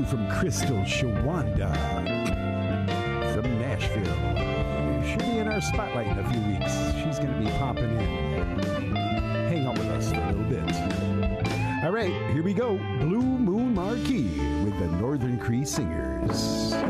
from Crystal Shawanda from Nashville. She'll be in our spotlight in a few weeks. She's going to be popping in. Hang out with us for a little bit. All right, here we go. Blue Moon Marquee with the Northern Cree Singers.